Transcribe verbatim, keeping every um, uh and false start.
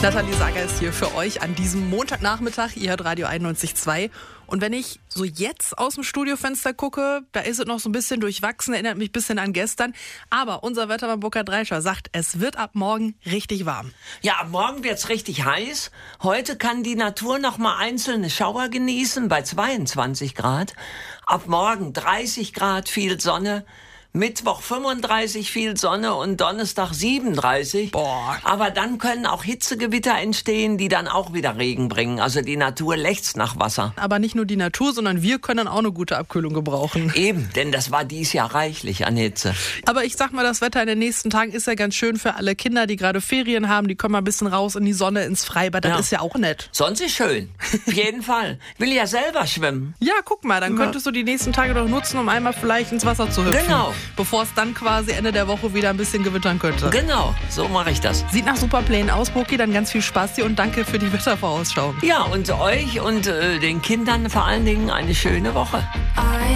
Nathalie Sager ist hier für euch an diesem Montagnachmittag. Ihr hört Radio einundneunzig Komma zwei. Und wenn ich so jetzt aus dem Studiofenster gucke, da ist es noch so ein bisschen durchwachsen, erinnert mich ein bisschen an gestern. Aber unser Wettermann Burkhard Dreischer sagt, es wird ab morgen richtig warm. Ja, ab morgen wird's richtig heiß. Heute kann die Natur noch mal einzelne Schauer genießen bei zweiundzwanzig Grad. Ab morgen dreißig Grad, viel Sonne. Mittwoch fünfunddreißig, viel Sonne und Donnerstag siebenunddreißig. Boah. Aber dann können auch Hitzegewitter entstehen, die dann auch wieder Regen bringen. Also die Natur lechzt nach Wasser. Aber nicht nur die Natur, sondern wir können auch eine gute Abkühlung gebrauchen. Eben, denn das war dies Jahr reichlich an Hitze. Aber ich sag mal, das Wetter in den nächsten Tagen ist ja ganz schön für alle Kinder, die gerade Ferien haben. Die kommen mal ein bisschen raus in die Sonne, ins Freibad. Das Ja. ist ja auch nett. Sonst ist schön. Auf jeden Fall. Ich will ja selber schwimmen. Ja, guck mal, dann könntest du die nächsten Tage doch nutzen, um einmal vielleicht ins Wasser zu hüpfen. Genau. Bevor es dann quasi Ende der Woche wieder ein bisschen gewittern könnte. Genau, so mache ich das. Sieht nach super Plänen aus, Burki. Dann ganz viel Spaß dir und danke für die Wettervorausschau. Ja, und euch und äh, den Kindern vor allen Dingen eine schöne Woche.